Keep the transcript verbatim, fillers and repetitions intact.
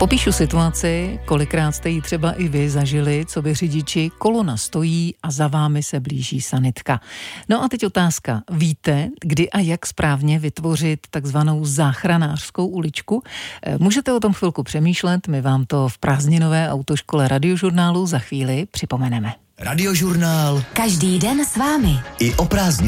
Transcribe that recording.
Popíšu situaci, kolikrát jste ji třeba i vy zažili, co by řidiči, kolona stojí a za vámi se blíží sanitka. No a teď otázka. Víte, kdy a jak správně vytvořit takzvanou záchranářskou uličku? Můžete o tom chvilku přemýšlet, my vám to v prázdninové autoškole Radiožurnálu za chvíli připomeneme. Radiožurnál. Každý den s vámi. I o prázdninách.